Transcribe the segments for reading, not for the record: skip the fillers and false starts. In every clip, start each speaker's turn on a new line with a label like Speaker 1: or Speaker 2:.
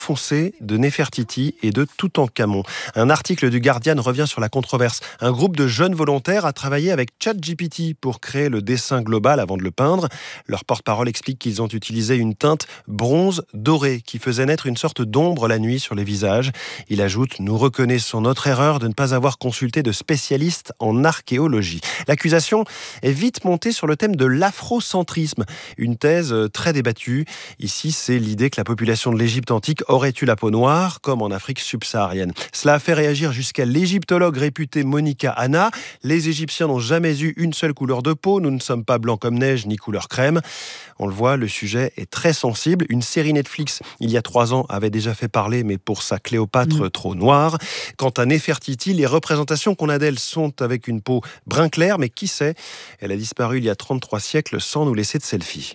Speaker 1: foncé de Néfertiti et de Toutankhamon. Un article du Guardian revient sur la controverse. Un groupe de jeunes volontaires a travaillé avec ChatGPT pour créer le dessin global avant de le peindre. Leur porte-parole explique qu'ils ont utilisé une teinte bronze doré qui faisait naître une sorte d'ombre la nuit sur les visages. Il ajoute « Nous reconnaissons notre erreur de ne pas avoir consulté de spécialistes en archéologie ». L'accusation est vite montée sur le thème de l'afrocentrisme, une thèse très débattue. Ici, c'est l'idée que la population de l'Égypte antique aurait eu la peau noire, comme en Afrique subsaharienne. Cela a fait réagir jusqu'à l'égyptologue réputée Monica Anna. Les Égyptiens n'ont jamais eu une seule couleur de peau. Nous ne sommes pas blancs comme neige, ni couleur crème. On le voit, le sujet est très sensible. Une série Netflix, il y a 3 ans, avait déjà fait parler, mais pour sa Cléopâtre trop noire. Quant à Néfertiti, les représentations qu'on a d'elle sont avec une peau brun clair, mais qui sait, elle a disparu il y a 33 siècles sans nous laisser de selfie.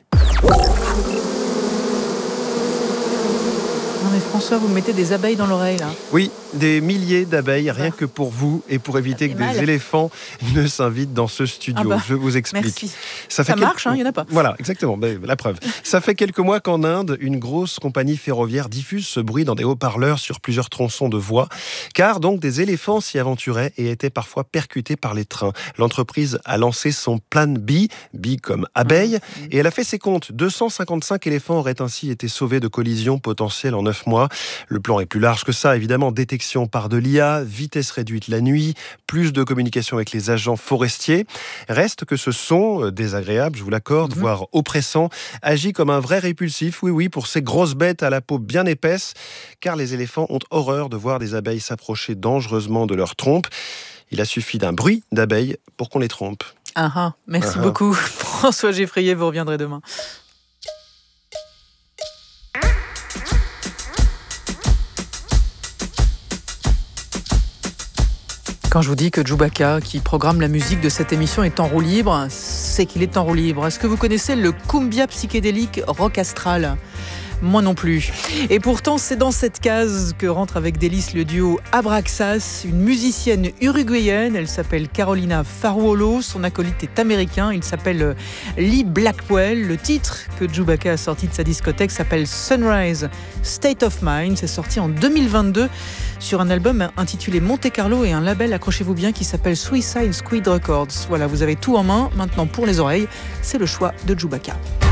Speaker 2: Non mais François, vous mettez des abeilles dans l'oreille là.
Speaker 1: Oui, des milliers d'abeilles, rien que pour vous et pour éviter que des éléphants ne s'invitent dans ce studio. Je vous explique.
Speaker 2: Merci.
Speaker 1: Ça
Speaker 2: marche, il n'y en a pas.
Speaker 1: Voilà, exactement, la preuve. Ça fait quelques mois qu'en Inde, une grosse compagnie ferroviaire diffuse ce bruit dans des haut-parleurs sur plusieurs tronçons de voies, car donc des éléphants s'y aventuraient et étaient parfois percutés par les trains. L'entreprise a lancé son plan B, B comme abeille, et elle a fait ses comptes. 255 éléphants auraient ainsi été sauvés de collisions potentielles en 9 mois. Le plan est plus large que ça, évidemment. Détection par de l'IA, vitesse réduite la nuit, plus de communication avec les agents forestiers. Reste que ce son désagréable, je vous l'accorde, voire oppressant, agit comme un vrai répulsif, oui, pour ces grosses bêtes à la peau bien épaisse, car les éléphants ont horreur de voir des abeilles s'approcher dangereusement de leur trompe. Il a suffi d'un bruit d'abeilles pour qu'on les trompe.
Speaker 2: Merci beaucoup. François Geffrier, vous reviendrez demain. Quand je vous dis que Chewbacca, qui programme la musique de cette émission, est en roue libre, c'est qu'il est en roue libre. Est-ce que vous connaissez le cumbia psychédélique rock astral ? Moi non plus. Et pourtant, c'est dans cette case que rentre avec délice le duo Abraxas, une musicienne uruguayenne. Elle s'appelle Carolina Faruolo. Son acolyte est américain. Il s'appelle Lee Blackwell. Le titre que Chewbacca a sorti de sa discothèque s'appelle Sunrise State of Mind. C'est sorti en 2022 sur un album intitulé Monte Carlo et un label, accrochez-vous bien, qui s'appelle Suicide Squid Records. Voilà, vous avez tout en main. Maintenant, pour les oreilles, c'est le choix de Chewbacca.